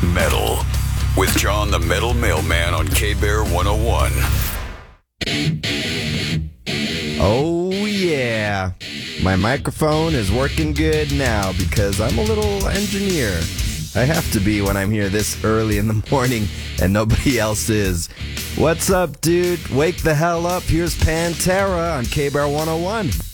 Metal with John the Metal Mailman on K-Bear 101. Oh, yeah. My microphone is working good now because I'm a little engineer. I have to be when I'm here this early in the morning and nobody else is. What's up, dude? Wake the hell up. Here's Pantera on K-Bear 101.